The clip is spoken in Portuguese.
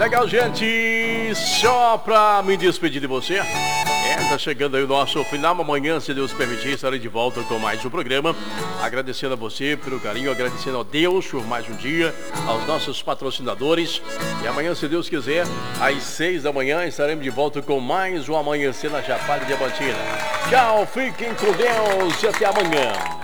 Legal, gente. Só pra me despedir de você. Tá chegando aí o nosso final. Amanhã, se Deus permitir, estarei de volta com mais um programa. Agradecendo a você pelo carinho, agradecendo a Deus por mais um dia, aos nossos patrocinadores. E amanhã, se Deus quiser, às 6 da manhã, estaremos de volta com mais um Amanhecer na Chapada Diamantina. Tchau, fiquem com Deus e até amanhã.